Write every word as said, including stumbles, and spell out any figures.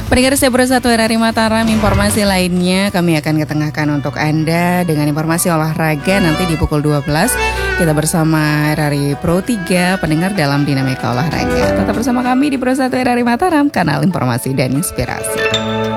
Pendengar saya Pro satu R R I Mataram, informasi lainnya kami akan ketengahkan untuk Anda dengan informasi olahraga nanti di pukul dua belas. Kita bersama R R I Pro tiga, pendengar dalam dinamika olahraga. Tetap bersama kami di Pro satu R R I Mataram, kanal informasi dan inspirasi.